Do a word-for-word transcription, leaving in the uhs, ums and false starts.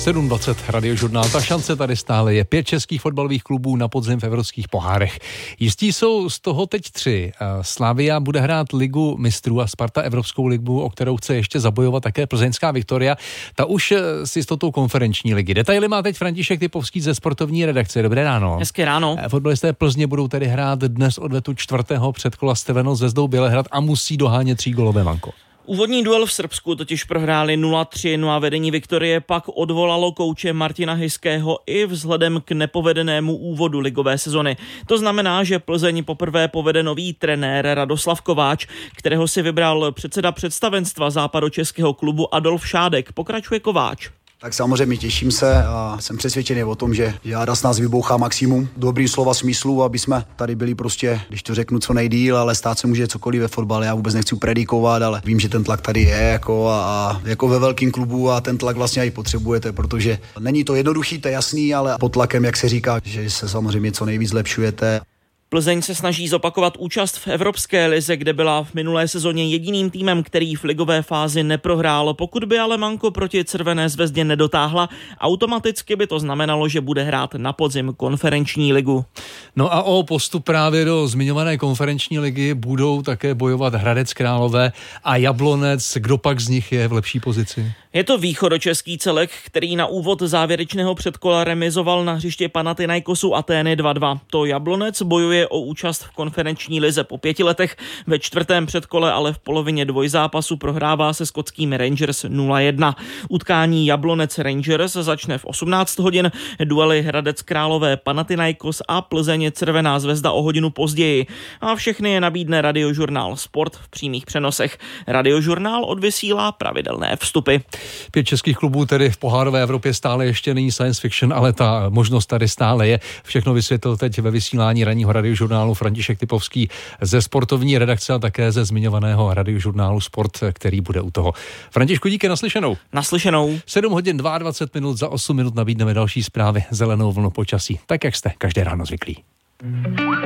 sedm dvacet Radiožurnál. Ta šance tady stále je. Pět českých fotbalových klubů na podzim v evropských pohárech. Jistí jsou z toho teď tři. Slavia bude hrát Ligu mistrů a Sparta Evropskou ligu, o kterou chce ještě zabojovat také plzeňská Viktoria. Ta už s jistotou konferenční ligy. Detaily má teď František Typovský ze sportovní redakce. Dobré ráno. Hezké ráno. Fotbalisté Plzně budou tedy hrát dnes odvetu čtvrtého předkola s Crvenou zvezdou Bělehrad a musí dohánět třígolové manko. Úvodní duel v Srbsku totiž prohráli nula tři, no a vedení Viktorie pak odvolalo kouče Martina Hyského i vzhledem k nepovedenému úvodu ligové sezony. To znamená, že Plzeň poprvé povede nový trenér Radoslav Kováč, kterého si vybral předseda představenstva západočeského klubu Adolf Šádek. Pokračuje Kováč. Tak samozřejmě těším se a jsem přesvědčený o tom, že Jára s nás vybouchá maximum dobrý slova smyslu, aby jsme tady byli prostě, když to řeknu, co nejdýl, ale stát se může cokoliv ve fotbale. Já vůbec nechci predikovat, ale vím, že ten tlak tady je jako a, a jako ve velkém klubu a ten tlak vlastně i potřebujete, protože není to jednoduchý, to je jasný, ale pod tlakem, jak se říká, že se samozřejmě co nejvíc zlepšujete. Plzeň se snaží zopakovat účast v Evropské lize, kde byla v minulé sezóně jediným týmem, který v ligové fázi neprohrál. Pokud by ale manko proti Crvené zvezdě nedotáhla, automaticky by to znamenalo, že bude hrát na podzim konferenční ligu. No a o postup právě do zmiňované konferenční ligy budou také bojovat Hradec Králové a Jablonec. Kdo pak z nich je v lepší pozici? Je to východočeský celek, který na úvod závěrečného předkola remizoval na hřiště Panathinaikosu Atény dva dva. To Jablonec bojuje o účast v konferenční lize po pěti letech. Ve čtvrtém předkole ale v polovině dvojzápasu prohrává se skotskými Rangers nula jedna. Utkání Jablonec Rangers začne v osmnáct hodin, duely Hradec Králové Panathinaikos a Plzeň Crvená zvezda o hodinu později. A všechny je nabídne Radiožurnál Sport v přímých přenosech. Radiožurnál odvysílá pravidelné vstupy. Pět českých klubů tedy v pohárové Evropě stále ještě není science fiction, ale ta možnost tady stále je. Všechno vysvětlil teď ve vysílání ranního Radiožurnálu František Typovský ze sportovní redakce a také ze zmiňovaného Radiožurnálu Sport, který bude u toho. Františku, díky, naslyšenou. Naslyšenou. sedm hodin dvacet dva minut, za osm minut nabídneme další zprávy, zelenou vlnu počasí, tak jak jste každé ráno zvyklí.